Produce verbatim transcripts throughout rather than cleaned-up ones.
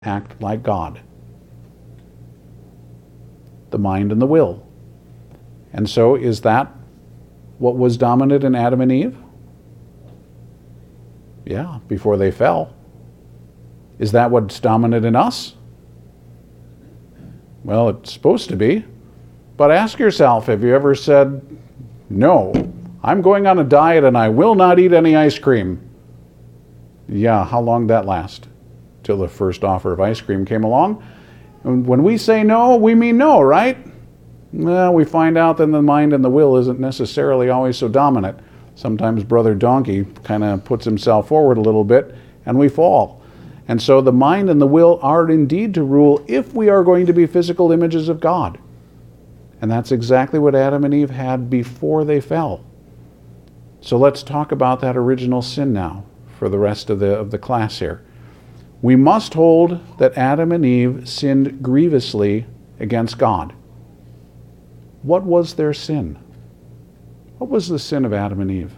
act like God. The mind and the will. And so is that what was dominant in Adam and Eve? Yeah, before they fell. Is that what's dominant in us? Well, it's supposed to be. But ask yourself, have you ever said, no, I'm going on a diet and I will not eat any ice cream? Yeah, how long did that last? Till the first offer of ice cream came along. And when we say no, we mean no, right? Well, we find out that the mind and the will isn't necessarily always so dominant. Sometimes Brother Donkey kind of puts himself forward a little bit and we fall. And so the mind and the will are indeed to rule if we are going to be physical images of God. And that's exactly what Adam and Eve had before they fell. So let's talk about that original sin now for the rest of the, of the class here. We must hold that Adam and Eve sinned grievously against God. What was their sin? What was the sin of Adam and Eve?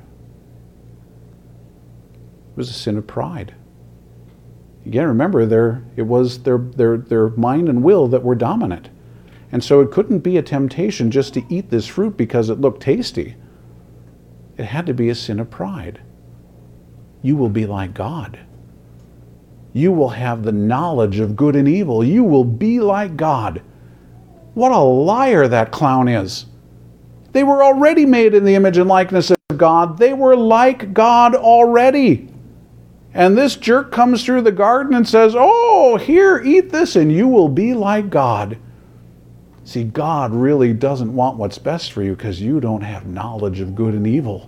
It was a sin of pride. Again, remember, their, it was their, their, their mind and will that were dominant. And so it couldn't be a temptation just to eat this fruit because it looked tasty. It had to be a sin of pride. You will be like God. You will have the knowledge of good and evil. You will be like God. What a liar that clown is. They were already made in the image and likeness of God. They were like God already. And this jerk comes through the garden and says, oh, here, eat this and you will be like God. See, God really doesn't want what's best for you because you don't have knowledge of good and evil.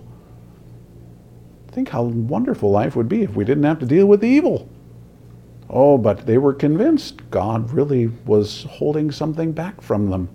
Think how wonderful life would be if we didn't have to deal with the evil. Oh, but they were convinced God really was holding something back from them.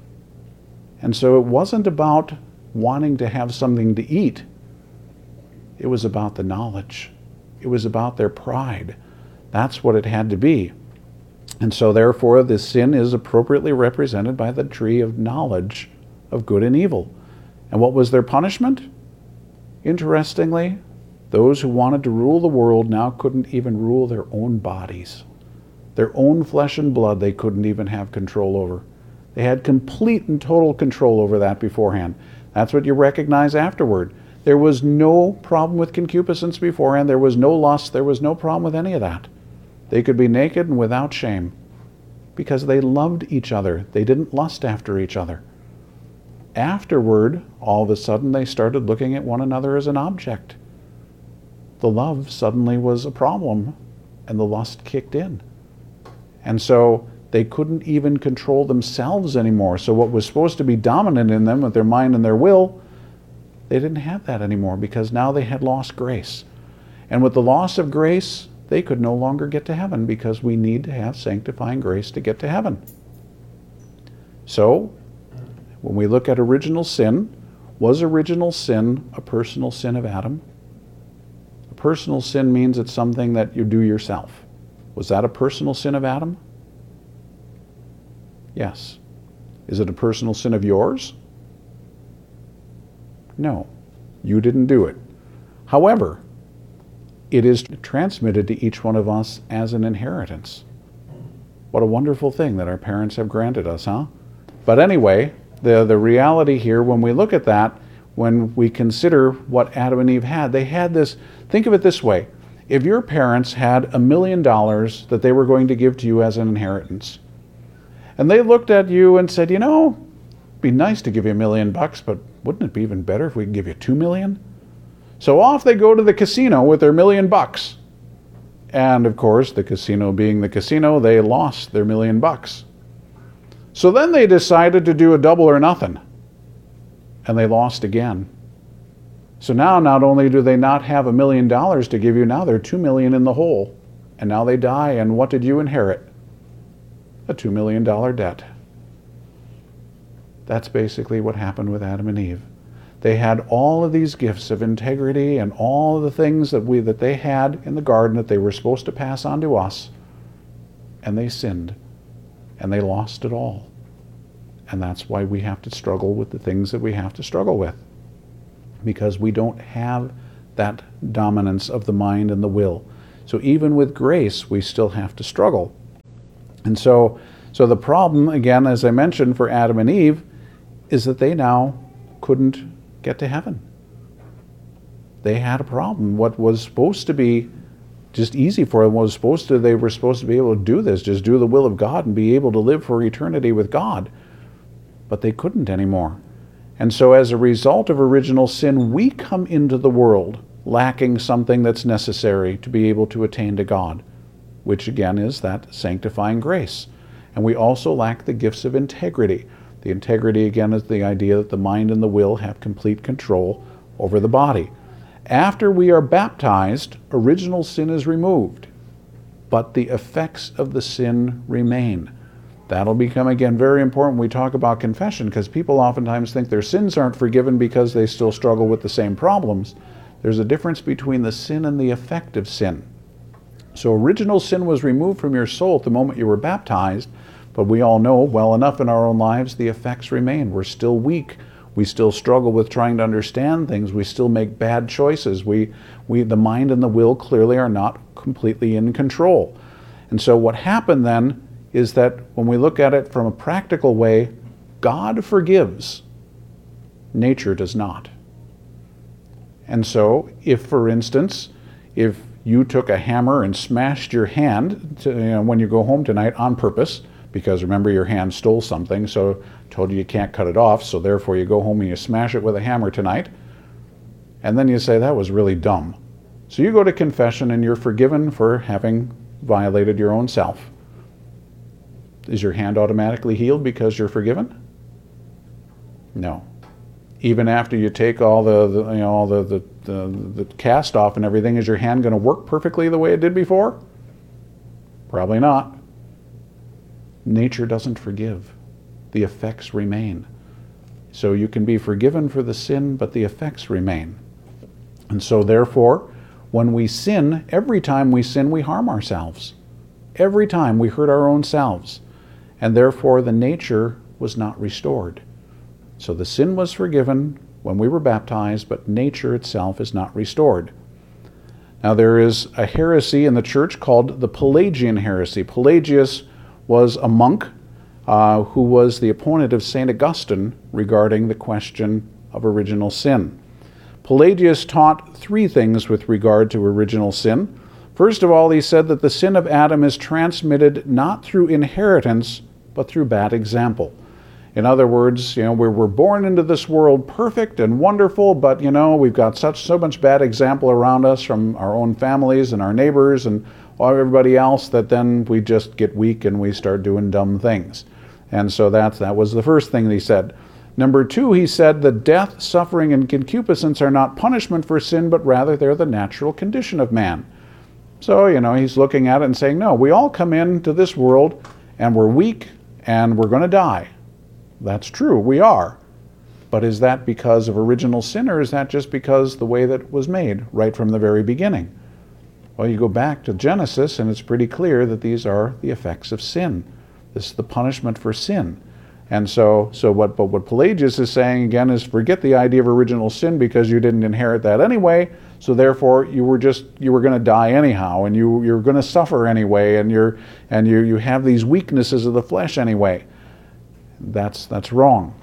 And so it wasn't about wanting to have something to eat. It was about the knowledge. It was about their pride. That's what it had to be. And so therefore this sin is appropriately represented by the tree of knowledge of good and evil. And what was their punishment? Interestingly, those who wanted to rule the world now couldn't even rule their own bodies. Their own flesh and blood they couldn't even have control over. They had complete and total control over that beforehand. That's what you recognize afterward. There was no problem with concupiscence beforehand. There was no lust. There was no problem with any of that. They could be naked and without shame because they loved each other. They didn't lust after each other. Afterward, all of a sudden, they started looking at one another as an object. The love suddenly was a problem, and the lust kicked in. And so they couldn't even control themselves anymore. So what was supposed to be dominant in them with their mind and their will, they didn't have that anymore because now they had lost grace. And with the loss of grace, they could no longer get to heaven because we need to have sanctifying grace to get to heaven. So, when we look at original sin, was original sin a personal sin of Adam? A personal sin means it's something that you do yourself. Was that a personal sin of Adam? Yes. Is it a personal sin of yours? No. You didn't do it. However, it is transmitted to each one of us as an inheritance. What a wonderful thing that our parents have granted us, huh? But anyway, the, the reality here, when we look at that, when we consider what Adam and Eve had, they had this, think of it this way. If your parents had a million dollars that they were going to give to you as an inheritance, and they looked at you and said, you know, it'd be nice to give you a million bucks, but wouldn't it be even better if we could give you two million? So off they go to the casino with their million bucks. And of course, the casino being the casino, they lost their million bucks. So then they decided to do a double or nothing. And they lost again. So now not only do they not have a million dollars to give you, now they're two million in the hole. And now they die, and what did you inherit? A two million dollar debt. That's basically what happened with Adam and Eve. They had all of these gifts of integrity and all of the things that we that they had in the garden that they were supposed to pass on to us. And they sinned. And they lost it all. And that's why we have to struggle with the things that we have to struggle with. Because we don't have that dominance of the mind and the will. So even with grace, we still have to struggle. And so, so the problem, again, as I mentioned, for Adam and Eve, is that they now couldn't get to heaven. They had a problem. What was supposed to be just easy for them was supposed to, they were supposed to be able to do this, just do the will of God and be able to live for eternity with God. But they couldn't anymore. And so as a result of original sin, we come into the world lacking something that's necessary to be able to attain to God, which again is that sanctifying grace. And we also lack the gifts of integrity. The integrity, again, is the idea that the mind and the will have complete control over the body. After we are baptized, original sin is removed, but the effects of the sin remain. That'll become, again, very important when we talk about confession, because people oftentimes think their sins aren't forgiven because they still struggle with the same problems. There's a difference between the sin and the effect of sin. So original sin was removed from your soul at the moment you were baptized, but we all know well enough in our own lives the effects remain. We're still weak. We still struggle with trying to understand things. We still make bad choices. We, we, the mind and the will clearly are not completely in control. And so what happened then is that when we look at it from a practical way, God forgives. Nature does not. And so if, for instance, if you took a hammer and smashed your hand to, you know, when you go home tonight on purpose, because remember your hand stole something, so told you you can't cut it off, so therefore you go home and you smash it with a hammer tonight, and then you say, that was really dumb. So you go to confession and you're forgiven for having violated your own self. Is your hand automatically healed because you're forgiven? No. Even after you take all the, the you know all the, the, the, the cast off and everything, is your hand going to work perfectly the way it did before? Probably not. Nature doesn't forgive. The effects remain. So you can be forgiven for the sin, but the effects remain. And so therefore, when we sin, every time we sin, we harm ourselves. Every time we hurt our own selves. And therefore, the nature was not restored. So the sin was forgiven when we were baptized, but nature itself is not restored. Now there is a heresy in the church called the Pelagian heresy. Pelagius was a monk uh, who was the opponent of Saint Augustine regarding the question of original sin. Pelagius taught three things with regard to original sin. First of all, he said that the sin of Adam is transmitted not through inheritance, but through bad example. In other words, you know, we were born into this world perfect and wonderful, but, you know, we've got such so much bad example around us from our own families and our neighbors and everybody else that then we just get weak and we start doing dumb things. And so that's, that was the first thing that he said. Number two, he said that death, suffering, and concupiscence are not punishment for sin, but rather they're the natural condition of man. So, you know, he's looking at it and saying, no, we all come into this world and we're weak and we're going to die. That's true, we are. But is that because of original sin, or is that just because the way that it was made right from the very beginning? Well, you go back to Genesis and it's pretty clear that these are the effects of sin. This is the punishment for sin. And so, so what, but what Pelagius is saying again is forget the idea of original sin because you didn't inherit that anyway, so therefore you were just, you were going to die anyhow, and you, you're going to suffer anyway, and, you're, and you, you have these weaknesses of the flesh anyway. That's, that's wrong.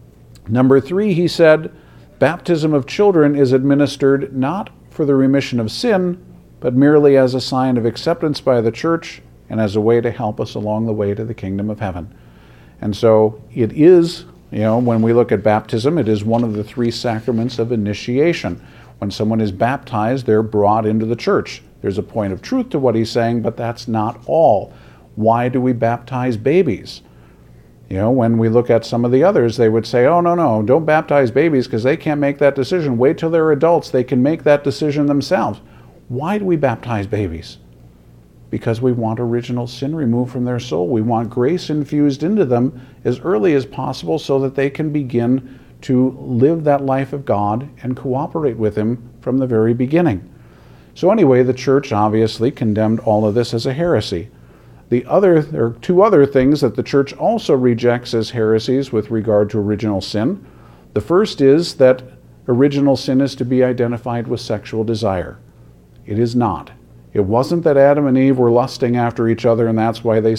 Number three, he said, baptism of children is administered not for the remission of sin, but merely as a sign of acceptance by the church and as a way to help us along the way to the kingdom of heaven. And so it is, you know, when we look at baptism, it is one of the three sacraments of initiation. When someone is baptized, they're brought into the church. There's a point of truth to what he's saying, but that's not all. Why do we baptize babies? You know, when we look at some of the others, they would say, oh, no, no, don't baptize babies because they can't make that decision. Wait till they're adults. They can make that decision themselves. Why do we baptize babies? Because we want original sin removed from their soul. We want grace infused into them as early as possible so that they can begin to live that life of God and cooperate with Him from the very beginning. So anyway, the church obviously condemned all of this as a heresy. The other, there are two other things that the church also rejects as heresies with regard to original sin. The first is that original sin is to be identified with sexual desire. It is not. It wasn't that Adam and Eve were lusting after each other and that's why they